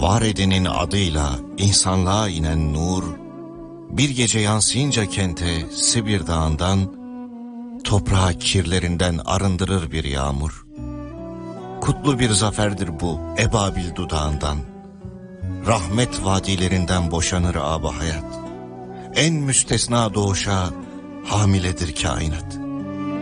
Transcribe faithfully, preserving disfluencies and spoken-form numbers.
var edenin adıyla insanlığa inen nur, bir gece yansıyınca kente Sibir dağından, toprağı kirlerinden arındırır bir yağmur. Kutlu bir zaferdir bu ebabil dudağından, rahmet vadilerinden boşanır âb-ı hayat. En müstesna doğuşa hamiledir kainat.